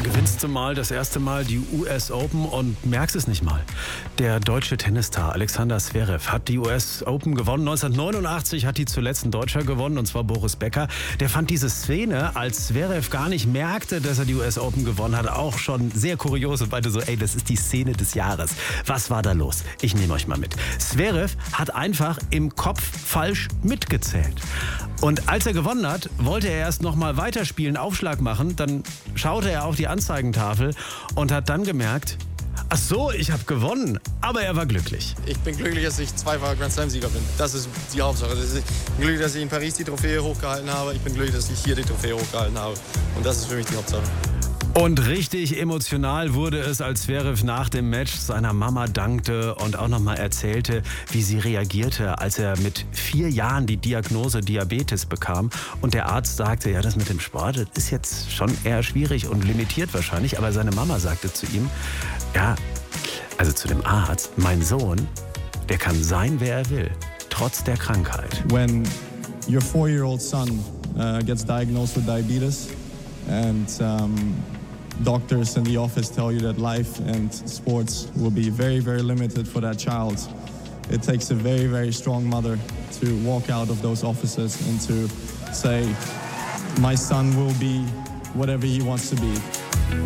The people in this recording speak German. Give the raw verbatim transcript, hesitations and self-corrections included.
gewinnst du mal das erste Mal die U S Open und merkst es nicht mal. Der deutsche Tennisstar Alexander Zverev hat die U S Open gewonnen. neunzehnhundertneunundachtzig hat die zuletzt ein Deutscher gewonnen, und zwar Boris Becker. Der fand diese Szene, als Zverev gar nicht merkte, dass er die U S Open gewonnen hat, auch schon sehr kurios und meinte so, ey, das ist die Szene des Jahres. Was war da los? Ich nehme euch mal mit. Zverev hat einfach im Kopf falsch mitgezählt. Und als er gewonnen hat, wollte er erst noch mal weiterspielen, Aufschlag machen. Dann schaute er auf die Anzeigentafel und hat dann gemerkt, ach so, ich habe gewonnen. Aber er war glücklich. Ich bin glücklich, dass ich zweifacher Grand Slam-Sieger bin. Das ist die Hauptsache. Ich bin glücklich, dass ich in Paris die Trophäe hochgehalten habe. Ich bin glücklich, dass ich hier die Trophäe hochgehalten habe. Und das ist für mich die Hauptsache. Und richtig emotional wurde es, als Zverev nach dem Match seiner Mama dankte und auch nochmal erzählte, wie sie reagierte, als er mit vier Jahren die Diagnose Diabetes bekam. Und der Arzt sagte, ja, das mit dem Sport, das ist jetzt schon eher schwierig und limitiert wahrscheinlich. Aber seine Mama sagte zu ihm, ja, also zu dem Arzt, mein Sohn, der kann sein, wer er will, trotz der Krankheit. When your four-year-old son uh, gets diagnosed with diabetes and um, doctors in the office tell you that life and sports will be very, very limited for that child, it takes a very, very strong mother to walk out of those offices and to say, my son will be whatever he wants to be.